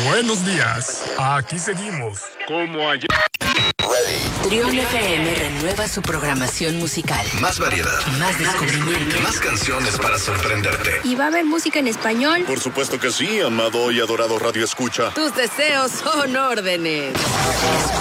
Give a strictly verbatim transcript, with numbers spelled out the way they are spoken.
Buenos días. Aquí seguimos. Como ayer. Trión F M renueva su programación musical. Más variedad. Más descubrimiento. Más canciones para sorprenderte. ¿Y va a haber música en español? Por supuesto que sí, amado y adorado Radio Escucha. Tus deseos son órdenes.